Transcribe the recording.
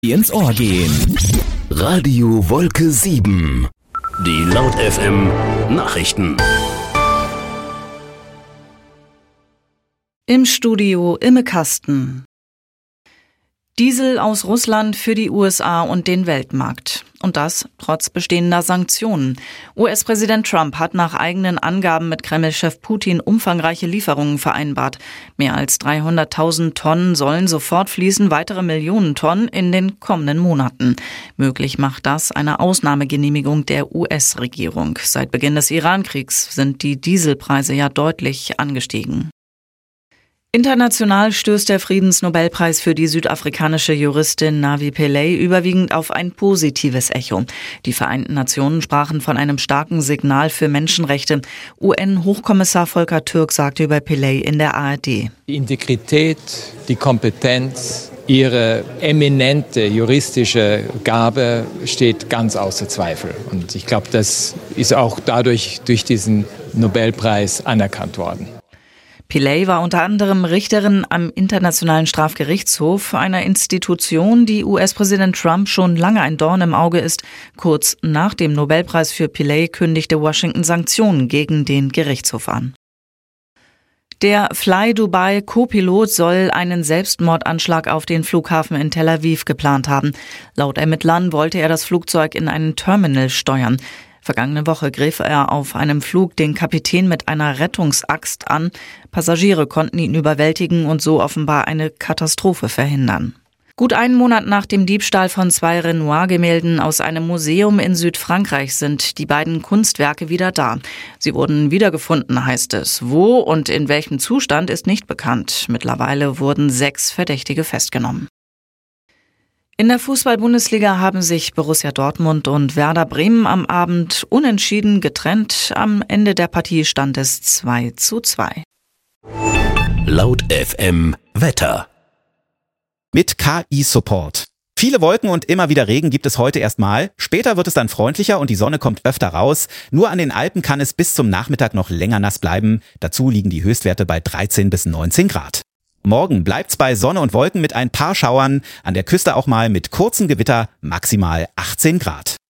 Ins Ohr gehen. Radio Wolke 7. Die Laut FM Nachrichten. Im Studio Imme Kasten. Diesel aus Russland für die USA und den Weltmarkt. Und das trotz bestehender Sanktionen. US-Präsident Trump hat nach eigenen Angaben mit Kreml-Chef Putin umfangreiche Lieferungen vereinbart. Mehr als 300.000 Tonnen sollen sofort fließen, weitere Millionen Tonnen in den kommenden Monaten. Möglich macht das eine Ausnahmegenehmigung der US-Regierung. Seit Beginn des Iran-Kriegs sind die Dieselpreise ja deutlich angestiegen. International stößt der Friedensnobelpreis für die südafrikanische Juristin Navi Pillay überwiegend auf ein positives Echo. Die Vereinten Nationen sprachen von einem starken Signal für Menschenrechte. UN-Hochkommissar Volker Türk sagte über Pillay in der ARD. Die Integrität, die Kompetenz, ihre eminente juristische Gabe steht ganz außer Zweifel. Und ich glaube, das ist auch durch diesen Nobelpreis anerkannt worden. Pillay war unter anderem Richterin am Internationalen Strafgerichtshof, einer Institution, die US-Präsident Trump schon lange ein Dorn im Auge ist. Kurz nach dem Nobelpreis für Pillay kündigte Washington Sanktionen gegen den Gerichtshof an. Der Fly Dubai Co-Pilot soll einen Selbstmordanschlag auf den Flughafen in Tel Aviv geplant haben. Laut Ermittlern wollte er das Flugzeug in einen Terminal steuern. Vergangene Woche griff er auf einem Flug den Kapitän mit einer Rettungsaxt an. Passagiere konnten ihn überwältigen und so offenbar eine Katastrophe verhindern. Gut einen Monat nach dem Diebstahl von 2 Renoir-Gemälden aus einem Museum in Südfrankreich sind die beiden Kunstwerke wieder da. Sie wurden wiedergefunden, heißt es. Wo und in welchem Zustand ist nicht bekannt. Mittlerweile wurden 6 Verdächtige festgenommen. In der Fußball-Bundesliga haben sich Borussia Dortmund und Werder Bremen am Abend unentschieden getrennt. Am Ende der Partie stand es 2:2. Laut FM Wetter. Mit KI-Support. Viele Wolken und immer wieder Regen gibt es heute erstmal. Später wird es dann freundlicher und die Sonne kommt öfter raus. Nur an den Alpen kann es bis zum Nachmittag noch länger nass bleiben. Dazu liegen die Höchstwerte bei 13 bis 19 Grad. Morgen bleibt's bei Sonne und Wolken mit ein paar Schauern, an der Küste auch mal mit kurzen Gewitter, maximal 18 Grad.